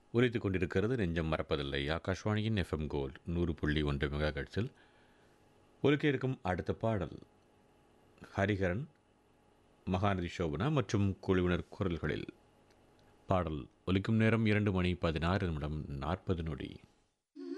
உரைத்துக் கொண்டிருக்கிறது நெஞ்சம் மறப்பதில்லை. ஆகாஷ்வாணியின் எஃப்எம் கோல்ட் 100.1 மெகா ஹெர்ட்ஸில் ஒலிக்க இருக்கும் அடுத்த பாடல் ஹரிஹரன், மகாநதி சோபனா மற்றும் குழுவினர் குரல்களில். பாடல் ஒலிக்கும் நேரம் 2 மணி 16 நிமிடம் 40 நொடி.